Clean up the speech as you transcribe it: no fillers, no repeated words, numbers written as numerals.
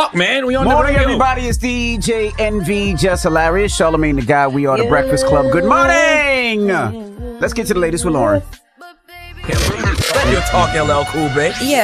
talk, man. We on Morning, the radio. everybody. It's DJ NV, Just Hilarious, Charlamagne the Guy. We are the Breakfast Club. Good morning. Let's get to the latest with Lauren. Let you talk, LL Cool, babe. Yeah.